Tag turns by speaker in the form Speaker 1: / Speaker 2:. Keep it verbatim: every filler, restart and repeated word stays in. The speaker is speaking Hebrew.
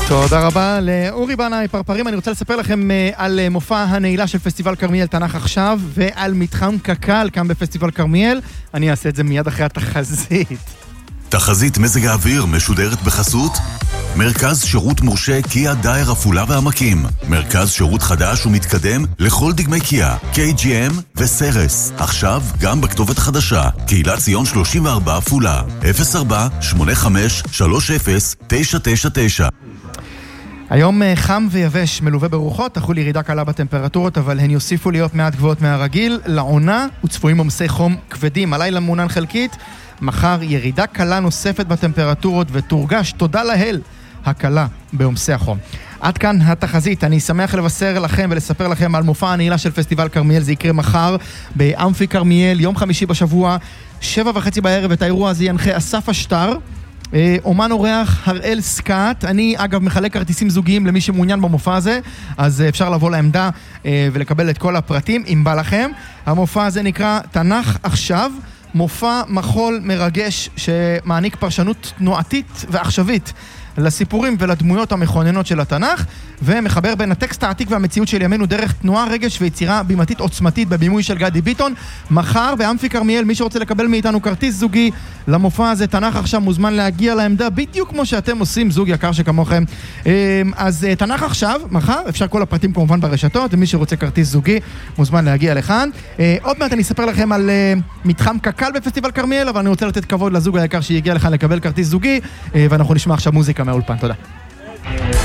Speaker 1: תודה רבה לאורי בנאי פרפרים. אני רוצה לספר לכם על מופע הנעילה של פסטיבל קרמיאל תנ"ך עכשיו, ועל מתחם קק"ל כאן בפסטיבל קרמיאל. אני אעשה את זה מיד אחרי התחזית.
Speaker 2: תחזית מזג האוויר משודרת בחסות מרכז שירות מורשה קיה דייר עפולה והעמקים. מרכז שירות חדש ומתקדם לכל דגמי קיה, קיי ג'י אם וסרס. עכשיו גם בכתובת חדשה, קהילת ציון שלושים וארבע עפולה, אפס ארבע שמונה חמש שלוש אפס תשע תשע תשע.
Speaker 1: היום חם ויבש, מלווה ברוחות, תחול ירידה קלה בטמפרטורות, אבל הן יוסיפו להיות מעט גבוהות מהרגיל. לעונה וצפויים עומסי חום כבדים. הלילה מעונן חלקית, מחר ירידה קלה נוספת בטמפרטורות, ותורגש, תודה להל, הקלה בעומסי החום. עד כאן התחזית. אני שמח לבשר לכם ולספר לכם על מופע הנעילה של פסטיבל קרמיאל. זה יקרה מחר באמפי קרמיאל, יום חמישי בשבוע, שבע וחצי בערב. את האירוע הזה ינחה אסף אשטר, אומן אורח הראל סקאט. אני אגב מחלק כרטיסים זוגיים למי שמעוניין במופע הזה, אז אפשר לבוא לעמדה ולקבל את כל הפרטים אם בא לכם. המופע הזה נקרא תנ"ך עכשיו, מופע מחול מרגש שמעניק פרשנות תנועתית ועכשווית לסיפורים ולדמויות המכוננות של התנ"ך, ומחבר בין הטקסט העתיק והמציאות של ימינו דרך תנועה, רגש ויצירה בימתית עוצמתית בבימוי של גדי ביטון. מחר באמפי קרמיאל, מי שרוצה לקבל מאיתנו כרטיס זוגי למופע הזה תנ"ך עכשיו מוזמן להגיע לעמדה, בדיוק כמו שאתם עושים, זוג יקר שכמוכם. אז תנ"ך עכשיו, מחר, אפשר כל הפרטים כמובן ברשתות, ומי שרוצה כרטיס זוגי מוזמן להגיע לכאן. עוד מעט אני אספר לכם על מתחם קק"ל בפסטיבל קרמיאל, אבל אני רוצה לתת כבוד לזוג היקר שהגיע לכאן לקבל כרטיס זוגי, ואנחנו נשמע עכשיו מוזיקה מהאולפן. תודה.